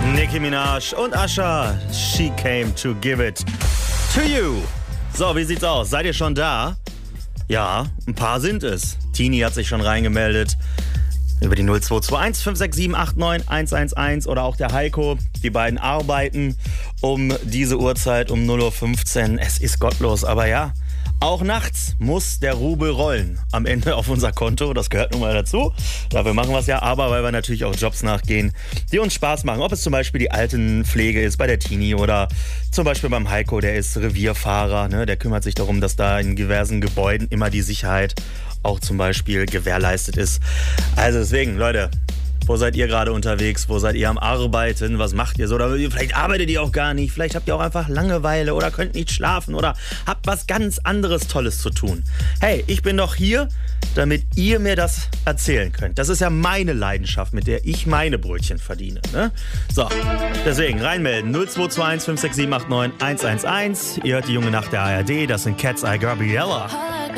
Nicki Minaj und Usher, She Came to Give It to You. So, wie sieht's aus? Seid ihr schon da? Ja, ein paar sind es. Tini hat sich schon reingemeldet. Über die 0221 567 89 111 oder auch der Heiko. Die beiden arbeiten um diese Uhrzeit um 0:15 Uhr. Es ist gottlos, aber ja, auch nachts muss der Rubel rollen. Am Ende auf unser Konto, das gehört nun mal dazu. Dafür machen wir es ja, aber weil wir natürlich auch Jobs nachgehen, die uns Spaß machen. Ob es zum Beispiel die Altenpflege ist bei der Tini oder zum Beispiel beim Heiko, der ist Revierfahrer. Ne? Der kümmert sich darum, dass da in diversen Gebäuden immer die Sicherheit auch zum Beispiel gewährleistet ist. Also deswegen, Leute, wo seid ihr gerade unterwegs? Wo seid ihr am Arbeiten? Was macht ihr so? Oder vielleicht arbeitet ihr auch gar nicht. Vielleicht habt ihr auch einfach Langeweile oder könnt nicht schlafen oder habt was ganz anderes Tolles zu tun. Hey, ich bin doch hier, damit ihr mir das erzählen könnt. Das ist ja meine Leidenschaft, mit der ich meine Brötchen verdiene. Ne? So, deswegen reinmelden. 0221 567 89 111. Ihr hört die junge Nacht der ARD. Das sind Cat's Eye Gabriella.